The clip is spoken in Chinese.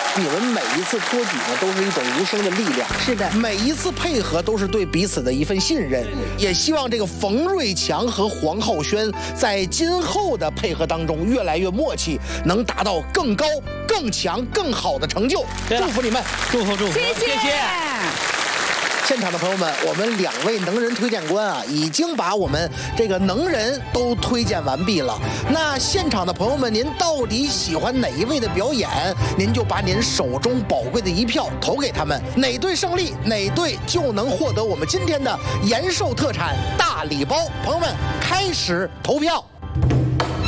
你们每一次托举呢，都是一种无声的力量。 是的， 每一次配合都是对彼此的一份信任。也希望这个冯瑞强和黄浩轩在今后的配合当中越来越默契，能达到更高、更强、更好的成就。祝福你们， 祝福， 谢谢。 现场的朋友们，我们2位能人推荐官啊，已经把我们这个能人都推荐完毕了。那现场的朋友们，您到底喜欢哪一位的表演？您就把您手中宝贵的一票投给他们，哪队胜利，哪队就能获得我们今天的延寿特产大礼包。朋友们，开始投票。